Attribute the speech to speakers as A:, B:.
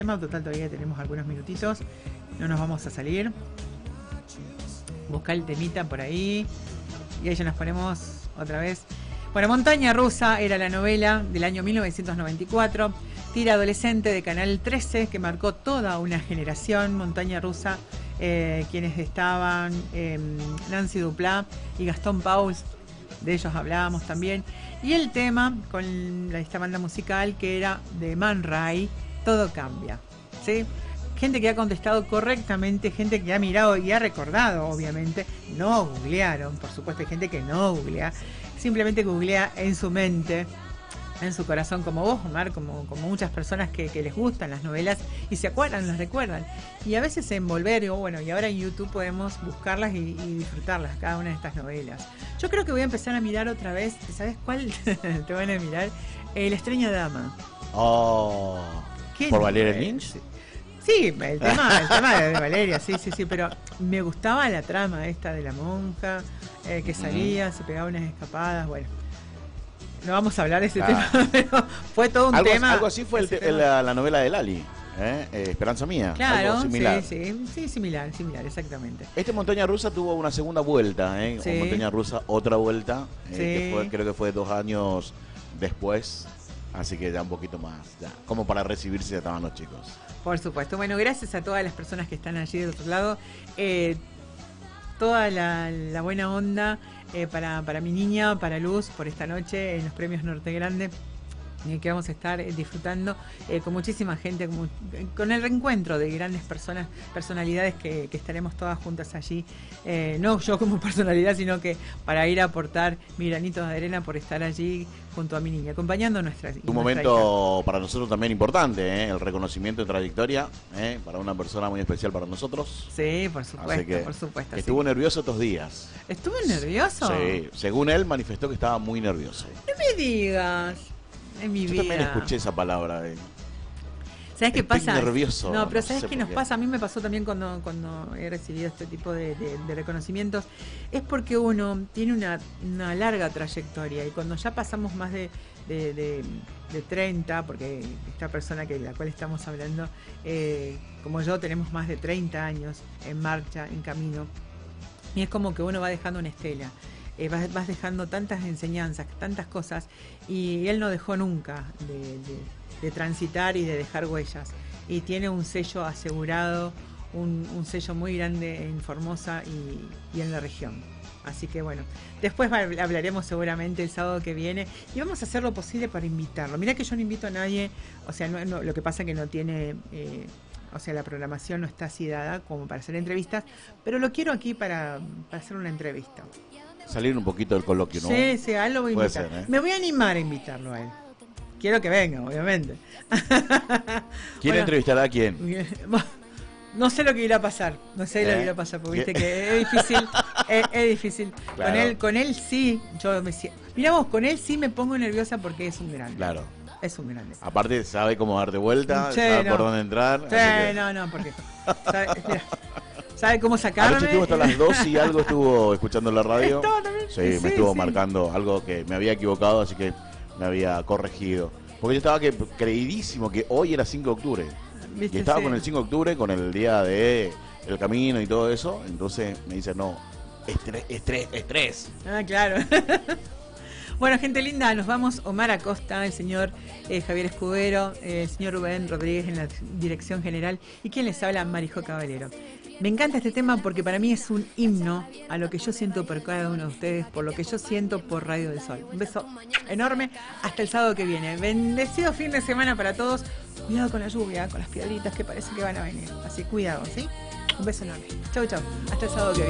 A: Total, todavía tenemos algunos minutitos, no nos vamos a salir. Buscar el temita por ahí y ahí ya nos ponemos otra vez. Bueno, Montaña Rusa era la novela del año 1994, tira adolescente de Canal 13 que marcó toda una generación. Montaña Rusa, quienes estaban, Nancy Duplá y Gastón Pauls, de ellos hablábamos también. Y el tema con esta banda musical que era de Man Ray, Todo Cambia, ¿sí? Gente que ha contestado correctamente, gente que ha mirado y ha recordado, obviamente. No googlearon, por supuesto, hay gente que no googlea. Simplemente googlea en su mente, en su corazón, como vos, Omar, como muchas personas que les gustan las novelas y se acuerdan, las recuerdan. Y a veces en volver, bueno, y ahora en YouTube podemos buscarlas y disfrutarlas, cada una de estas novelas. Yo creo que voy a empezar a mirar otra vez, ¿sabes cuál? Te van a mirar, La extraña dama.
B: Oh, ¿por Valeria Lynch?
A: Sí, el tema de Valeria, sí, pero me gustaba la trama esta de la monja, que salía, se pegaba unas escapadas, bueno. No vamos a hablar de ese tema, pero fue todo un tema.
B: Algo así fue la novela de Lali, Esperanza Mía.
A: Claro,
B: algo similar.
A: Sí, similar, exactamente.
B: Montaña Rusa tuvo una segunda vuelta,
A: Sí.
B: Montaña Rusa, otra vuelta,
A: Sí.
B: que creo que fue 2 años después, así que ya un poquito más, ya, como para recibirse ya estaban los chicos.
A: Por supuesto. Bueno, gracias a todas las personas que están allí del otro lado. Toda la buena onda para mi niña, para Luz, por esta noche en los premios Norte Grande, que vamos a estar disfrutando con muchísima gente, con el reencuentro de grandes personalidades que estaremos todas juntas allí. No yo como personalidad, sino que para ir a aportar mi granito de arena por estar allí junto a mi niña, acompañando a nuestra hija.
B: Un momento para nosotros también importante, el reconocimiento de trayectoria, para una persona muy especial para nosotros.
A: Sí, por supuesto.
B: Estuvo nervioso estos días.
A: ¿Estuvo nervioso?
B: Sí, según él manifestó que estaba muy nervioso.
A: No me digas. En mi
B: Yo
A: vida.
B: también escuché esa palabra.
A: ¿Sabes qué pasa?
B: Nervioso.
A: No, pero ¿sabes
B: sé
A: qué nos pasa? A mí me pasó también cuando he recibido este tipo de reconocimientos. Es porque uno tiene una larga trayectoria y cuando ya pasamos más de 30, porque esta persona la cual estamos hablando, como yo, tenemos más de 30 años en marcha, en camino, y es como que uno va dejando una estela. Vas dejando tantas enseñanzas, tantas cosas, y él no dejó nunca de transitar y de dejar huellas. Y tiene un sello asegurado, un sello muy grande en Formosa y en la región. Así que bueno, después hablaremos seguramente el sábado que viene y vamos a hacer lo posible para invitarlo. Mirá que yo no invito a nadie, o sea, no, lo que pasa es que no tiene... o sea, la programación no está así dada como para hacer entrevistas, pero lo quiero aquí para hacer una entrevista.
B: Salir un poquito del coloquio, ¿no?
A: Sí, a él lo voy a invitar.
B: Puede ser,
A: Me voy a animar a invitarlo a él. Quiero que venga, obviamente.
B: ¿Quién entrevistará a quién?
A: No sé lo que irá a pasar. No sé lo que irá a pasar, porque viste que es difícil. Es difícil. Claro. Con él sí, mirá vos, con él sí me pongo nerviosa porque es un grande.
B: Claro.
A: Es un grande.
B: Aparte sabe cómo darte vuelta, sabe por dónde entrar.
A: Porque sabe cómo sacarme.
B: Anoche estuvo hasta las 2 y algo estuvo escuchando la radio. Sí, me estuvo marcando algo que me había equivocado, así que me había corregido. Porque yo estaba creidísimo que hoy era 5 de octubre. ¿Viste? Y estaba con el 5 de octubre, con el día de el camino y todo eso. Entonces me dice, no, estrés.
A: Ah, claro. Bueno, gente linda, nos vamos. Omar Acosta, el señor Javier Escudero, el señor Rubén Rodríguez en la dirección general y quien les habla, Marijo Caballero. Me encanta este tema porque para mí es un himno a lo que yo siento por cada uno de ustedes, por lo que yo siento por Radio del Sol. Un beso enorme, hasta el sábado que viene. Bendecido fin de semana para todos. Cuidado con la lluvia, con las piedritas que parece que van a venir. Así, cuidado, ¿sí? Un beso enorme. Chau, hasta el sábado que viene.